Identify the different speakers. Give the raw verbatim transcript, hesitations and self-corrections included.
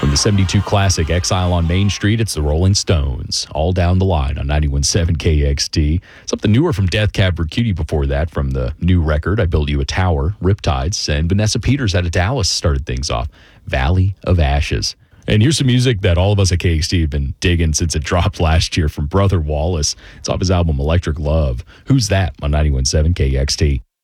Speaker 1: From the seventy-two classic Exile on Main Street, it's the Rolling Stones, All Down the Line on ninety-one point seven K X T. Something newer from Death Cab for Cutie before that, from the new record, I Built You a Tower, Riptides, and Vanessa Peters out of Dallas started things off, Valley of Ashes. And here's some music that all of us at K X T have been digging since it dropped last year from Brother Wallace. It's off his album Electric Love. Who's That on ninety-one point seven K X T.